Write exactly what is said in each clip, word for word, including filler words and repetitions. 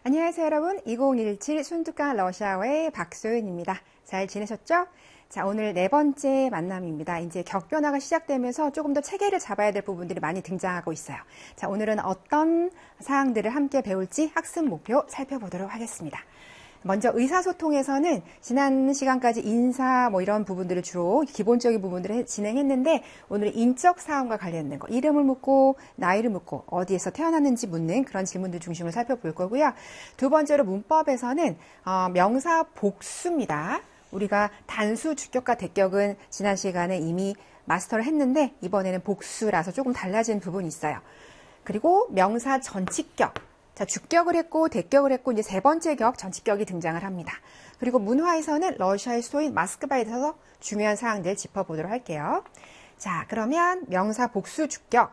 안녕하세요 여러분. 이천십칠 순두강 러시아어의 박소연입니다. 잘 지내셨죠? 자, 오늘 네 번째 만남입니다. 이제 격변화가 시작되면서 조금 더 체계를 잡아야 될 부분들이 많이 등장하고 있어요. 자, 오늘은 어떤 사항들을 함께 배울지 학습 목표 살펴보도록 하겠습니다. 먼저 의사소통에서는 지난 시간까지 인사 뭐 이런 부분들을 주로 기본적인 부분들을 진행했는데 오늘 인적 사항과 관련된 거, 이름을 묻고 나이를 묻고 어디에서 태어났는지 묻는 그런 질문들 중심으로 살펴볼 거고요. 두 번째로 문법에서는 어, 명사 복수입니다. 우리가 단수, 주격과 대격은 지난 시간에 이미 마스터를 했는데 이번에는 복수라서 조금 달라진 부분이 있어요. 그리고 명사 전치격. 자, 주격을 했고 대격을 했고 이제 세 번째 격 전치격이 등장을 합니다. 그리고 문화에서는 러시아의 수도인 모스크바에 대해서 중요한 사항들 짚어보도록 할게요. 자, 그러면 명사 복수 주격.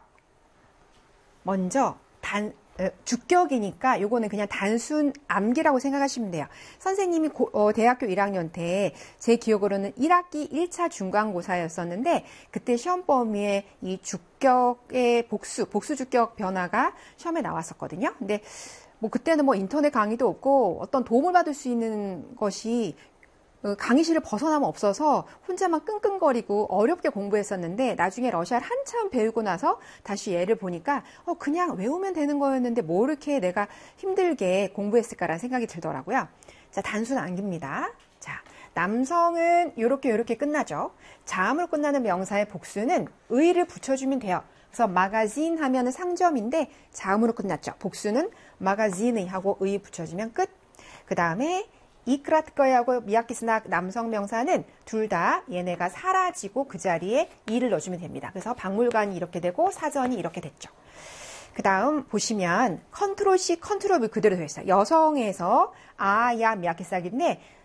먼저 단 주격이니까 요거는 그냥 단순 암기라고 생각하시면 돼요. 선생님이 고, 어, 대학교 일 학년 때 제 기억으로는 일 학기 일 차 중간고사였었는데 그때 시험 범위에 이 주격의 복수, 복수 주격 변화가 시험에 나왔었거든요. 근데 뭐 그때는 뭐 인터넷 강의도 없고 어떤 도움을 받을 수 있는 것이 강의실을 벗어나면 없어서 혼자만 끙끙거리고 어렵게 공부했었는데 나중에 러시아를 한참 배우고 나서 다시 얘를 보니까 어 그냥 외우면 되는 거였는데 뭐 이렇게 내가 힘들게 공부했을까라는 생각이 들더라고요. 자, 단순 암기입니다. 자, 남성은 이렇게 이렇게 끝나죠. 자음으로 끝나는 명사의 복수는 의를 붙여주면 돼요. 그래서 마가진 하면은 상점인데 자음으로 끝났죠. 복수는 마가진이 하고 의 붙여주면 끝. 그 다음에 이크라트거하고 미야키스낙 남성 명사는 둘 다 얘네가 사라지고 그 자리에 이를 넣어주면 됩니다. 그래서 박물관이 이렇게 되고 사전이 이렇게 됐죠. 그 다음 보시면 컨트롤 C, 컨트롤 V 그대로 되어 있어요. 여성에서 아, 야, 미야키스낙인데